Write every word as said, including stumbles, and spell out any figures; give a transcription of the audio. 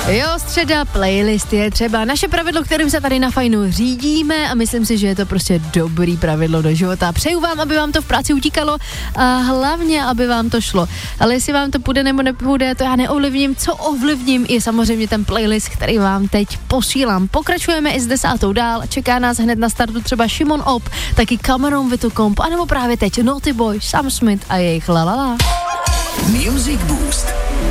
Jo, středa, playlist je třeba naše pravidlo, kterým se tady na Fajnu řídíme a myslím si, že je to prostě dobrý pravidlo do života. Přeju vám, aby vám to v práci utíkalo a hlavně, aby vám to šlo. Ale jestli vám to půjde nebo nepůjde, to já neovlivním. Co ovlivním je samozřejmě ten playlist, který vám teď posílám. Pokračujeme i s desátou dál, čeká nás hned na startu třeba Šimon Op, taky Cameron with a Comp, anebo právě teď Naughty Boy, Sam Smith a jejich La La La. Music Boost.